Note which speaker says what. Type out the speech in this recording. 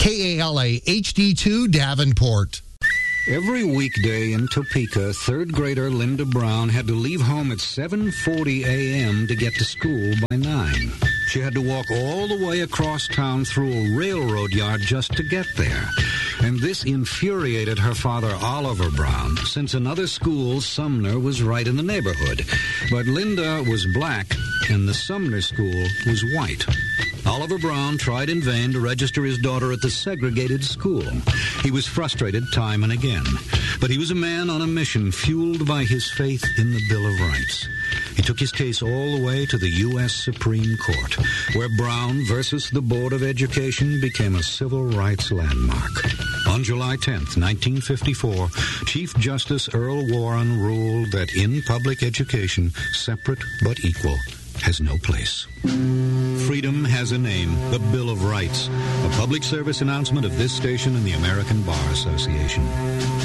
Speaker 1: KALA HD2 Davenport.
Speaker 2: Every weekday in Topeka, third grader Linda Brown had to leave home at 7:40 a.m. to get to school by 9. She had to walk all the way across town through a railroad yard just to get there. And this infuriated her father, Oliver Brown, since another school, Sumner, was right in the neighborhood. But Linda was black, and the Sumner school was white. Oliver Brown tried in vain to register his daughter at the segregated school. He was frustrated time and again. But he was a man on a mission fueled by his faith in the Bill of Rights. He took his case all the way to the U.S. Supreme Court, where Brown versus the Board of Education became a civil rights landmark. On July 10th, 1954, Chief Justice Earl Warren ruled that in public education, separate but equal has no place. Freedom has a name, the Bill of Rights, a public service announcement of this station and the American Bar Association.